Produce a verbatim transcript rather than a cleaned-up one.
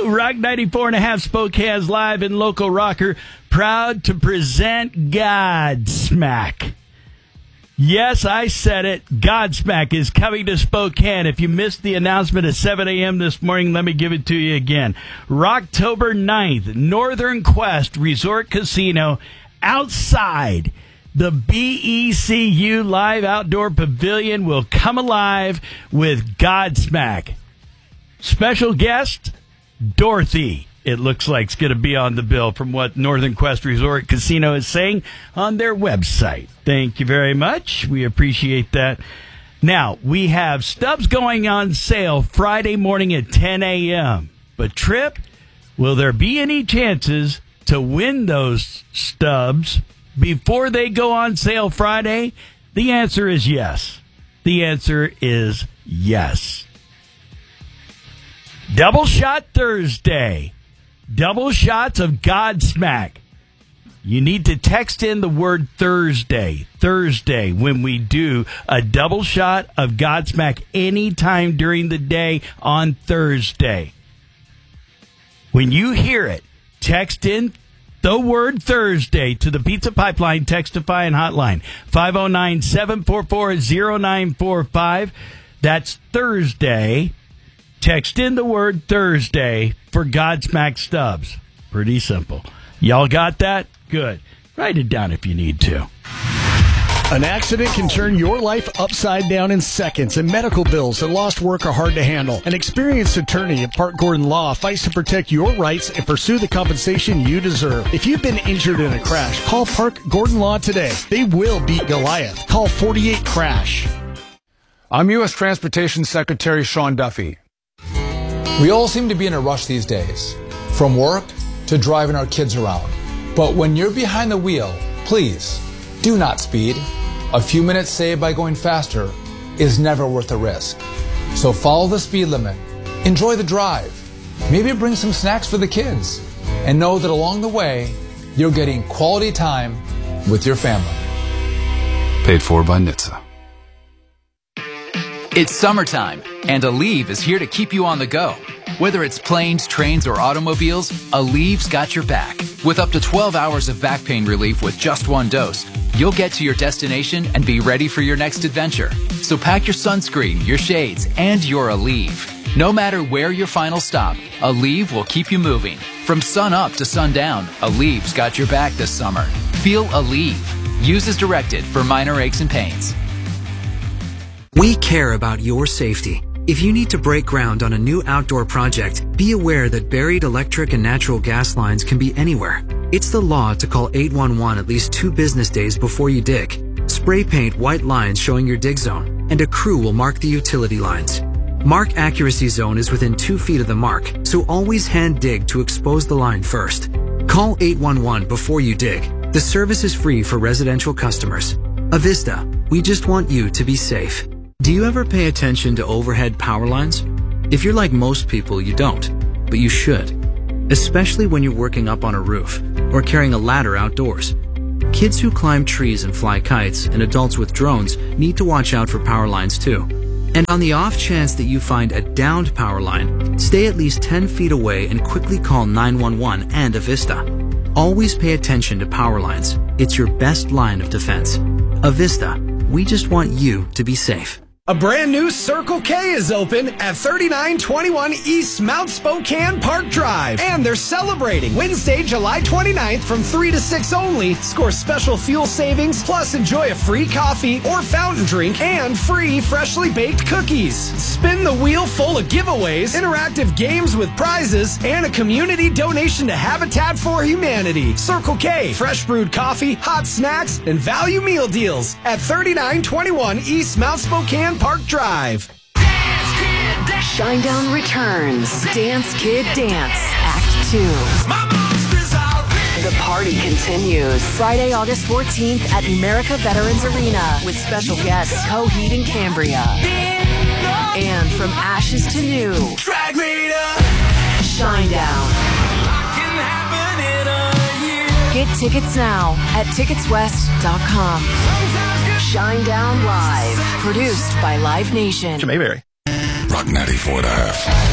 Rock ninety-four and a half Spokane's live and local rocker, proud to present Godsmack. Yes, I said it. Godsmack is coming to Spokane. If you missed the announcement at seven a.m. this morning, let me give it to you again. October ninth, Northern Quest Resort Casino outside the B E C U Live Outdoor Pavilion will come alive with Godsmack. Special guest, Dorothy. It looks like it's going to be on the bill from what Northern Quest Resort Casino is saying on their website. Thank you very much. We appreciate that. Now, we have stubs going on sale Friday morning at ten a.m. But, Trip, will there be any chances to win those stubs before they go on sale Friday? The answer is yes. The answer is yes. Double Shot Thursday. Double shots of Godsmack. You need to text in the word Thursday. Thursday when we do a double shot of Godsmack anytime during the day on Thursday. When you hear it, text in the word Thursday to the Pizza Pipeline Textify and Hotline. five oh nine, seven four four, oh nine four five. That's Thursday. Text in the word Thursday for Godsmack stubs. Pretty simple. Y'all got that? Good. Write it down if you need to. An accident can turn your life upside down in seconds, and medical bills and lost work are hard to handle. An experienced attorney at Park Gordon Law fights to protect your rights and pursue the compensation you deserve. If you've been injured in a crash, call Park Gordon Law today. They will beat Goliath. Call forty-eight crash. I'm U S Transportation Secretary Sean Duffy. We all seem to be in a rush these days, from work to driving our kids around. But when you're behind the wheel, please do not speed. A few minutes saved by going faster is never worth the risk. So follow the speed limit, enjoy the drive, maybe bring some snacks for the kids, and know that along the way, you're getting quality time with your family. Paid for by N H T S A. It's summertime, and Aleve is here to keep you on the go. Whether it's planes, trains, or automobiles, Aleve's got your back. With up to twelve hours of back pain relief with just one dose, you'll get to your destination and be ready for your next adventure. So pack your sunscreen, your shades, and your Aleve. No matter where your final stop, Aleve will keep you moving. From sun up to sundown, Aleve's got your back this summer. Feel Aleve. Use as directed for minor aches and pains. We care about your safety. If you need to break ground on a new outdoor project, be aware that buried electric and natural gas lines can be anywhere. It's the law to call eight one one at least two business days before you dig. Spray paint white lines showing your dig zone, and a crew will mark the utility lines. Mark accuracy zone is within two feet of the mark, so always hand dig to expose the line first. Call eight one one before you dig. The service is free for residential customers. Avista, we just want you to be safe. Do you ever pay attention to overhead power lines? If you're like most people, you don't, but you should. Especially when you're working up on a roof or carrying a ladder outdoors. Kids who climb trees and fly kites and adults with drones need to watch out for power lines too. And on the off chance that you find a downed power line, stay at least ten feet away and quickly call nine one one and Avista. Always pay attention to power lines. It's your best line of defense. Avista, we just want you to be safe. A brand new Circle K is open at thirty-nine twenty-one East Mount Spokane Park Drive. And they're celebrating Wednesday, July twenty-ninth from three to six only. Score special fuel savings, plus enjoy a free coffee or fountain drink and free freshly baked cookies. Spin the wheel full of giveaways, interactive games with prizes, and a community donation to Habitat for Humanity. Circle K, fresh brewed coffee, hot snacks, and value meal deals at thirty-nine twenty-one East Mount Spokane Park Drive. Shinedown returns. Dance Kid Dance, Act two. The party continues. Friday, August fourteenth at America Veterans Arena with special guests Coheed and Cambria. And from ashes to new, Shinedown. Get tickets now at tickets west dot com. Shinedown Live, produced by Live Nation. Mayberry. Rock ninety-four and a half.